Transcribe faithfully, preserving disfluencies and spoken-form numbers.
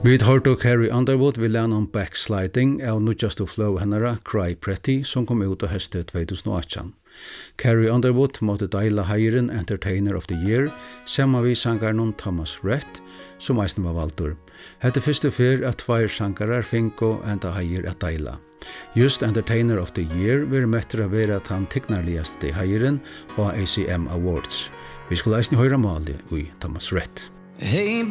Vi har hørt Carrie Underwood vil lære om Backsliding av nutjastu flow hennara Cry Pretty som kom ut av høstet tjugohundraåtta. Carrie Underwood måtte deila heiren Entertainer of the Year sammen vi sangaren Thomas Rhett som eisen var valtur. Hette første fyr at tveir sangarar finko enda heier at deila. Just Entertainer of the Year vil møttra vera at han tignarligaste heiren og A C M Awards. Vi skulle eisen høyra mali ui Thomas Rhett. Hey